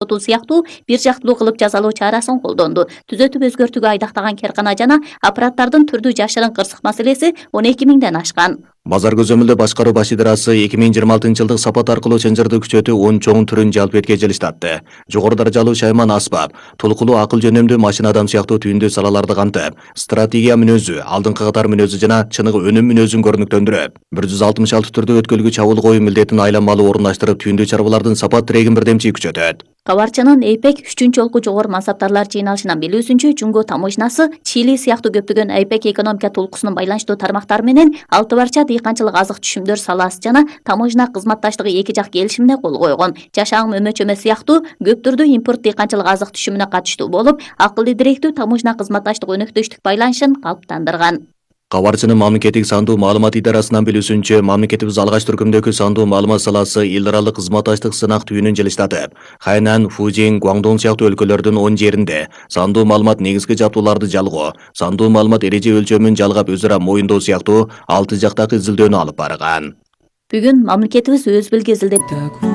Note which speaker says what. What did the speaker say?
Speaker 1: соту сыяктуу бир жактылуу кылып жазалоо чарасын колдонду. Түзөтүп өзгөртүүгө айдактаган керкана жана аппараттардын түрдүү жашырын кырсык маселеси 12 миңден ашкан.
Speaker 2: Базар көзөмөлдө башкаруу баш идарасы 2026 жылдык сапат аркылуу чынжырды күчөтүү 10 чоң түрүн жалп эткенди жатты. Жогору даражалуу шайман аспап, толкулуу акыл жөнөмдүү машинадан сыяктуу түйүндүү салаларды кантып, стратегия мүнөзү, алдыңкы катар мүнөзү жана чыныгы өнүм мүнөзүн көрүнүктөндүрүп, 166 түрдө өткөлгү чабуул коюу милдетин айланмалуу орундаштырып, түйүндүү чарбалардын сапат тирегин бирдемчи күчөтөт.
Speaker 1: Кабарчынын АйПек 3-жолку жогору мансаптарлар жыйналышынан билүүсүнчө, Жунго таможнасы Чили сыяктуу көптөгөн АйПек экономика толкусунун байланыштуу тармактары менен алты барча дыйканчылык азык түшүмдөр саласы жана таможна кызматташтыгы эки жак келишимине кол койгон. Жашаң өмөчөмө сыяктуу көп түрдүү импорт дыйканчылык азык түшүмүнө катыштуу болуп, акылды директүү таможна кызматташтык өнөктөштүк байланышын калыптандырган.
Speaker 2: Кабарчынын мамлекеттик сандуу маалымат идарасынан билүүсүнчө, мамлекетибиз алгач түркүмдөгү сандуу маалымат саласы эл аралык кызматташтык сынак түйүнүн жылыштатып, Хайнан, Фужин, Гуандон сыяктуу өлкөлөрдүн 10 жеринде сандуу маалымат негизги жабдууларды жалгоо, сандуу маалымат эреже өлчөмүн жалгап өзара моюндоо сыяктуу 6 жактагы изилдөөнү алып барган.
Speaker 1: Бүгүн мамлекетибиз өз билги изилдеп